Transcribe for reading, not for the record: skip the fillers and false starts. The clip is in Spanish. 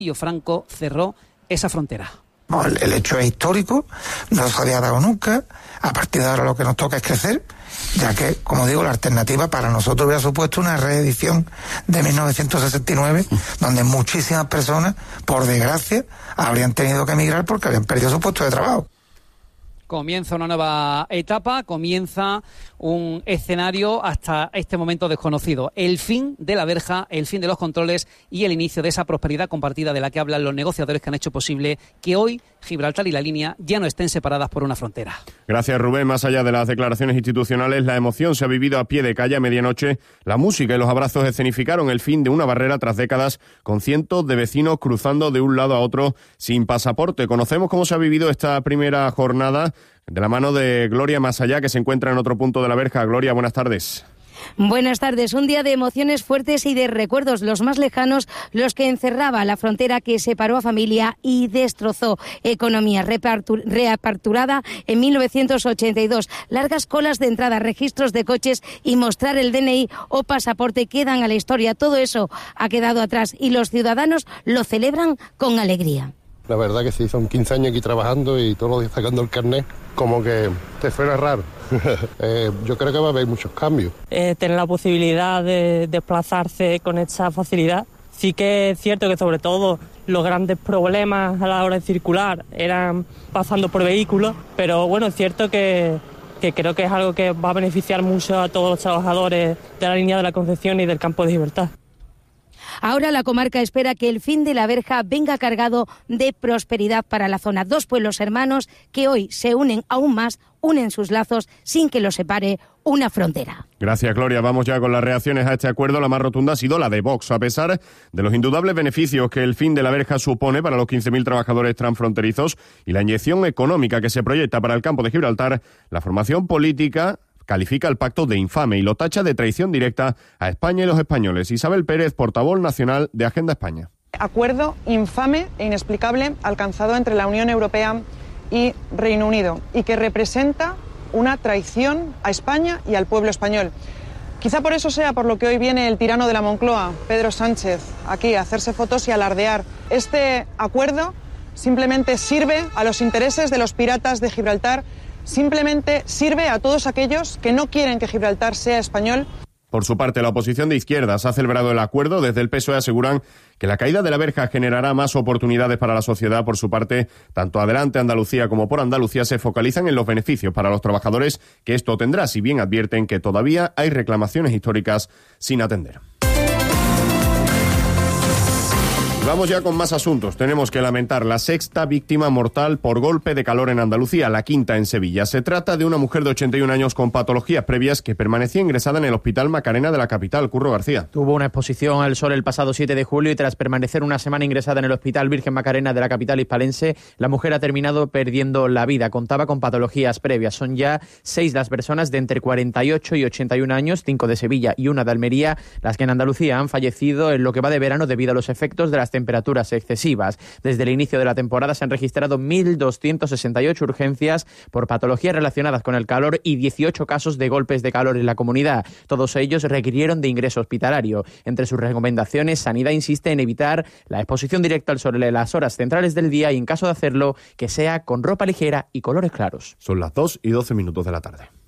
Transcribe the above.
Franco cerró esa frontera. El hecho es histórico, no se había dado nunca. A partir de ahora lo que nos toca es crecer, ya que, como digo, la alternativa para nosotros hubiera supuesto una reedición de 1969, donde muchísimas personas, por desgracia, habrían tenido que emigrar porque habían perdido su puesto de trabajo. Comienza una nueva etapa, comienza un escenario hasta este momento desconocido. El fin de la verja, el fin de los controles y el inicio de esa prosperidad compartida de la que hablan los negociadores que han hecho posible que hoy Gibraltar y la línea ya no estén separadas por una frontera. Gracias, Rubén. Más allá de las declaraciones institucionales, la emoción se ha vivido a pie de calle a medianoche. La música y los abrazos escenificaron el fin de una barrera tras décadas, con cientos de vecinos cruzando de un lado a otro sin pasaporte. Conocemos cómo se ha vivido esta primera jornada de la mano de Gloria Masallá, que se encuentra en otro punto de la verja. Gloria, buenas tardes. Buenas tardes. Un día de emociones fuertes y de recuerdos, los más lejanos, los que encerraba la frontera que separó a familia y destrozó economía. Reaperturada en 1982. Largas colas de entrada, registros de coches y mostrar el DNI o pasaporte quedan a la historia. Todo eso ha quedado atrás y los ciudadanos lo celebran con alegría. La verdad que sí, son 15 años aquí trabajando y todos los días sacando el carnet, como que te suena raro. Yo creo que va a haber muchos cambios. Tener la posibilidad de desplazarse con esta facilidad. Sí que es cierto que sobre todo los grandes problemas a la hora de circular eran pasando por vehículos, pero bueno, es cierto que creo que es algo que va a beneficiar mucho a todos los trabajadores de la línea de la Concepción y del campo de Gibraltar. Ahora la comarca espera que el fin de la verja venga cargado de prosperidad para la zona. Dos pueblos hermanos que hoy se unen aún más, unen sus lazos sin que los separe una frontera. Gracias, Gloria. Vamos ya con las reacciones a este acuerdo. La más rotunda ha sido la de Vox. A pesar de los indudables beneficios que el fin de la verja supone para los 15.000 trabajadores transfronterizos y la inyección económica que se proyecta para el campo de Gibraltar, la formación política califica el pacto de infame y lo tacha de traición directa a España y los españoles. Isabel Pérez, portavoz nacional de Agenda España. Acuerdo infame e inexplicable alcanzado entre la Unión Europea y Reino Unido y que representa una traición a España y al pueblo español. Quizá por eso sea por lo que hoy viene el tirano de la Moncloa, Pedro Sánchez, aquí a hacerse fotos y alardear. Este acuerdo simplemente sirve a los intereses de los piratas de Gibraltar, simplemente sirve a todos aquellos que no quieren que Gibraltar sea español. Por su parte, la oposición de izquierdas ha celebrado el acuerdo. Desde el PSOE aseguran que la caída de la verja generará más oportunidades para la sociedad. Por su parte, tanto Adelante Andalucía como Por Andalucía se focalizan en los beneficios para los trabajadores que esto tendrá, si bien advierten que todavía hay reclamaciones históricas sin atender. Vamos ya con más asuntos. Tenemos que lamentar la sexta víctima mortal por golpe de calor en Andalucía, la quinta en Sevilla. Se trata de una mujer de 81 años con patologías previas que permanecía ingresada en el Hospital Macarena de la capital. Curro García. Tuvo una exposición al sol el pasado 7 de julio y tras permanecer una semana ingresada en el Hospital Virgen Macarena de la capital hispalense, la mujer ha terminado perdiendo la vida. Contaba con patologías previas. Son ya 6 las personas de entre 48 y 81 años, 5 de Sevilla y 1 de Almería, las que en Andalucía han fallecido en lo que va de verano debido a los efectos de las temperaturas excesivas. Desde el inicio de la temporada se han registrado 1.268 urgencias por patologías relacionadas con el calor y 18 casos de golpes de calor en la comunidad. Todos ellos requirieron de ingreso hospitalario. Entre sus recomendaciones, Sanidad insiste en evitar la exposición directa al sol en las horas centrales del día y, en caso de hacerlo, que sea con ropa ligera y colores claros. Son las 2:12 de la tarde.